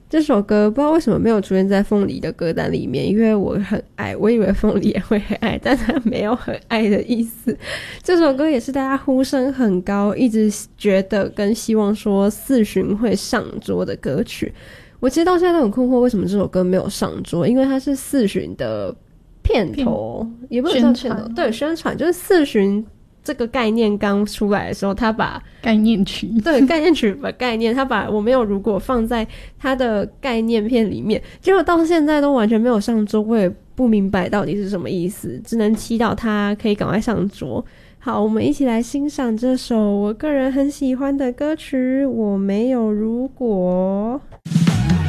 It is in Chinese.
这首歌不知道为什么没有出现在凤梨的歌单里面，因为我很爱，我以为凤梨也会很爱，但它没有很爱的意思。这首歌也是大家呼声很高，一直觉得跟希望说4巡会上桌的歌曲。我其实到现在都很困惑，为什么这首歌没有上桌？因为它是4巡的片头，也不能叫片头，对，宣传就是4巡。这个概念刚出来的时候，他把概念曲， 对，概念曲把概念，他把我没有如果放在他的概念片里面，结果到现在都完全没有上桌，我也不明白到底是什么意思，只能祈祷他可以赶快上桌。好，我们一起来欣赏这首我个人很喜欢的歌曲《我没有如果》。